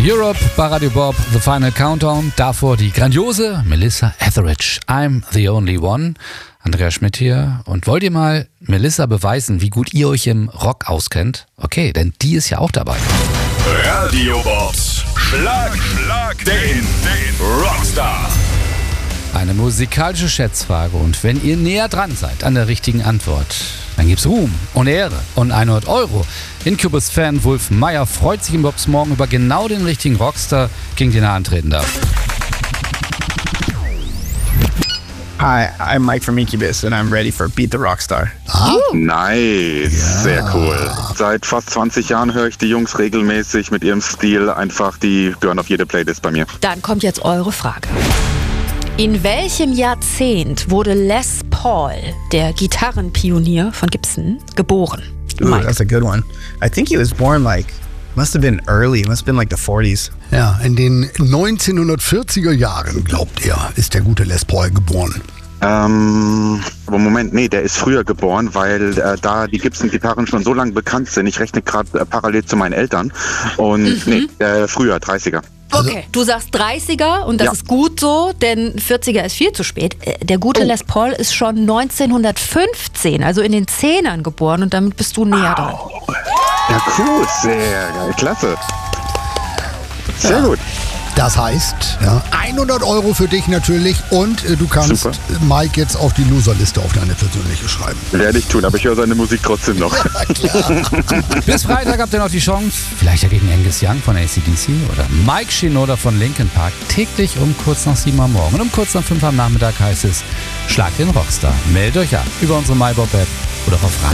Europe bei Radio Bob, The Final Countdown. Davor die grandiose Melissa Etheridge, I'm the Only One. Andreas Schmidt hier. Und wollt ihr mal Melissa beweisen, wie gut ihr euch im Rock auskennt? Okay, denn die ist ja auch dabei. Radio Bobs Schlag den Rockstar. Eine musikalische Schätzfrage. Und wenn ihr näher dran seid an der richtigen Antwort, dann gibt's Ruhm und Ehre und 100 Euro. Incubus-Fan Wulf Meyer freut sich im Bobs Morgen über genau den richtigen Rockstar, gegen den er antreten darf. Hi, I'm Mike from Incubus and I'm ready for Beat the Rockstar. Nice, sehr cool. Seit fast 20 Jahren höre ich die Jungs regelmäßig mit ihrem Stil. Einfach, die gehören auf jede Playlist bei mir. Dann kommt jetzt eure Frage. In welchem Jahrzehnt wurde Les Paul, der Gitarrenpionier von Gibson, geboren? Ooh, Mike. that's a good one. I think he was born must have been early, must have been like the 40s. Ja, in den 1940er Jahren, glaubt er, ist der gute Les Paul geboren. Aber Moment, nee, der ist früher geboren, weil da die Gibson-Gitarren schon so lange bekannt sind. Ich rechne gerade parallel zu meinen Eltern. Und früher, 30er. Okay, du sagst 30er und das Ja. ist gut so, denn 40er ist viel zu spät. Der gute Les Paul ist schon 1915, also in den 10ern geboren und damit bist du näher dran. Ja, cool, sehr geil, klasse. Sehr gut. Das heißt, 100 Euro für dich natürlich und du kannst Super. Mike jetzt auf die Loserliste auf deine persönliche schreiben. Werde ich tun, aber ich höre seine Musik trotzdem noch. Bis Freitag habt ihr noch die Chance, vielleicht ja gegen Angus Young von AC/DC oder Mike Shinoda von Linkin Park, täglich um kurz nach 7 Uhr morgen. Und um kurz nach 5 am Nachmittag heißt es, Schlag den Rockstar. Meldet euch ab über unsere MyBob-App oder auf